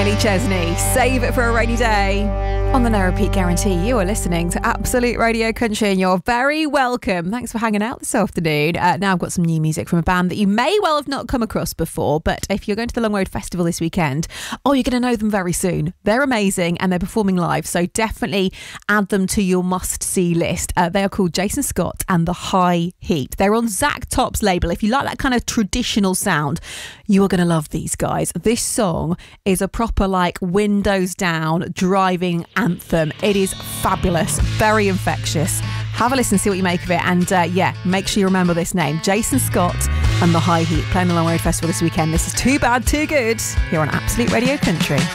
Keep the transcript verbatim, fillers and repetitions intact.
Kenny Chesney, Save It for a Rainy Day. On the No Repeat Guarantee, you are listening to Absolute Radio Country and you're very welcome. Thanks for hanging out this afternoon. Uh, now I've got some new music from a band that you may well have not come across before, but if you're going to the Long Road Festival this weekend, oh, you're going to know them very soon. They're amazing and they're performing live, so definitely add them to your must-see list. Uh, they are called Jason Scott and the High Heat. They're on Zach Top's label. If you like that kind of traditional sound, you are going to love these guys. This song is a proper like windows down driving anthem. It is fabulous, very infectious. Have a listen, see what you make of it, and uh, yeah, make sure you remember this name, Jason Scott and the High Heat, playing the Long Road Festival this weekend. This is Too Bad Too Good here on Absolute Radio Country.